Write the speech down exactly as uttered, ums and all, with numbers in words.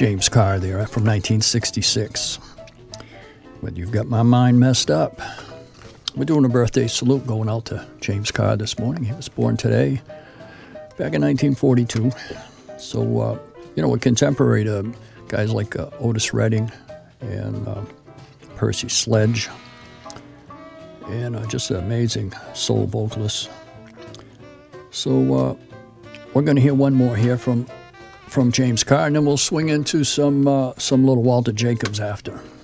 James Carr there from nineteen sixty-six. But you've got my mind messed up. We're doing a birthday salute going out to James Carr this morning. He was born today, back in nineteen forty-two. So, uh, you know, we're contemporary to guys like uh, Otis Redding and uh, Percy Sledge, and uh, just an amazing soul vocalist. So uh, we're going to hear one more here from from James Carr, and then we'll swing into some uh, some little Walter Jacobs after.